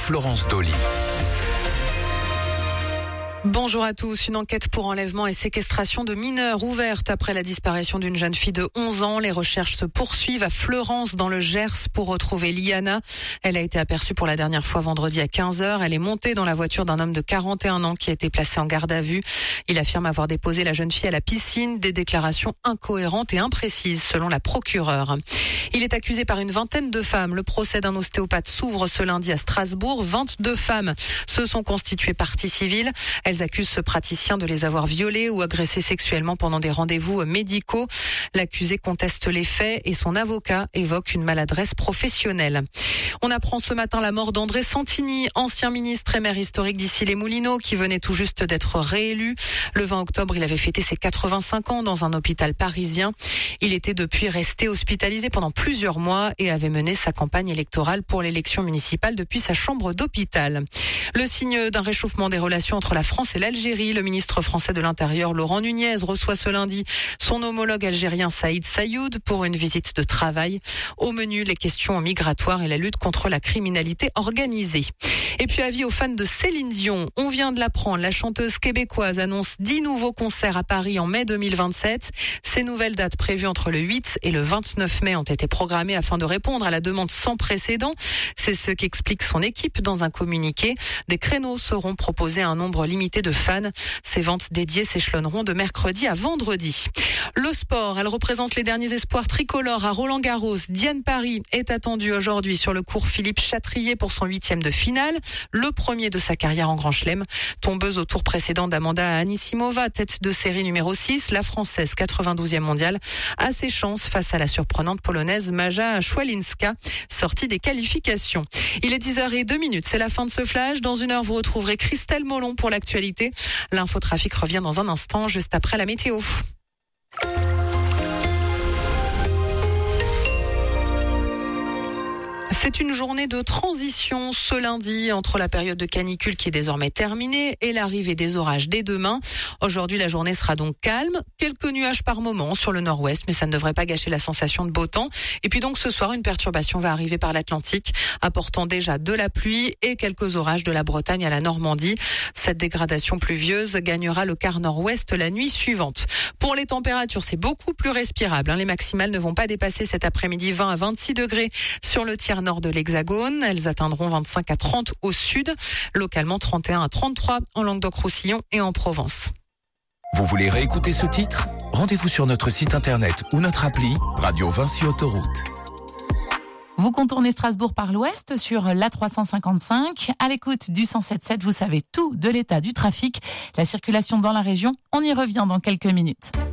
Florence Dolly. Bonjour à tous. Une enquête pour enlèvement et séquestration de mineurs ouverte après la disparition d'une jeune fille de 11 ans. Les recherches se poursuivent à Fleurance dans le Gers pour retrouver Liana. Elle a été aperçue pour la dernière fois vendredi à 15h. Elle est montée dans la voiture d'un homme de 41 ans qui a été placé en garde à vue. Il affirme avoir déposé la jeune fille à la piscine. Des déclarations incohérentes et imprécises selon la procureure. Il est accusé par une vingtaine de femmes. Le procès d'un ostéopathe s'ouvre ce lundi à Strasbourg. 22 femmes se sont constituées partie civile. Elles accusent ce praticien de les avoir violées ou agressées sexuellement pendant des rendez-vous médicaux. L'accusé conteste les faits et son avocat évoque une maladresse professionnelle. On apprend ce matin la mort d'André Santini, ancien ministre et maire historique d'Issy-les-Moulineaux, qui venait tout juste d'être réélu. Le 20 octobre, il avait fêté ses 85 ans dans un hôpital parisien. Il était depuis resté hospitalisé pendant plusieurs mois et avait mené sa campagne électorale pour l'élection municipale depuis sa chambre d'hôpital. Le signe d'un réchauffement des relations entre la France et l'Algérie. Le ministre français de l'Intérieur, Laurent Nunez, reçoit ce lundi son homologue algérien Saïd Sayoud pour une visite de travail. Au menu, les questions migratoires et la lutte contre la criminalité organisée. Et puis avis aux fans de Céline Dion. On vient de l'apprendre, la chanteuse québécoise annonce 10 nouveaux concerts à Paris en mai 2027. Ces nouvelles dates prévues entre le 8 et le 29 mai ont été programmées afin de répondre à la demande sans précédent. C'est ce qu'explique son équipe dans un communiqué. Des créneaux seront proposés à un nombre limité de fans. Ces ventes dédiées s'échelonneront de mercredi à vendredi. Le sport, elle représente les derniers espoirs tricolores à Roland-Garros. Diane Paris est attendue aujourd'hui sur le court Philippe Chatrier pour son 8e de finale, le premier de sa carrière en Grand Chelem. Tombeuse au tour précédent d'Amanda Anisimova, tête de série numéro 6, la Française 92e mondiale a ses chances face à la surprenante polonaise Maja Szwalinska, sortie des qualifications. Il est 10h02, c'est la fin de ce flash. Dans une heure, vous retrouverez Christelle Molon pour l'actualité. L'infotrafic revient dans un instant, juste après la météo. C'est une journée de transition ce lundi entre la période de canicule qui est désormais terminée et l'arrivée des orages dès demain. Aujourd'hui, la journée sera donc calme. Quelques nuages par moment sur le nord-ouest, mais ça ne devrait pas gâcher la sensation de beau temps. Et puis donc ce soir, une perturbation va arriver par l'Atlantique, apportant déjà de la pluie et quelques orages de la Bretagne à la Normandie. Cette dégradation pluvieuse gagnera le quart nord-ouest la nuit suivante. Pour les températures, c'est beaucoup plus respirable. Les maximales ne vont pas dépasser cet après-midi 20 à 26 degrés sur le tiers nord de l'Hexagone. Elles atteindront 25 à 30 au sud, localement 31 à 33 en Languedoc-Roussillon et en Provence. Vous voulez réécouter ce titre ? Rendez-vous sur notre site internet ou notre appli Radio Vinci Autoroute. Vous contournez Strasbourg par l'ouest sur l'A355. À l'écoute du 107.7, vous savez tout de l'état du trafic, la circulation dans la région. On y revient dans quelques minutes.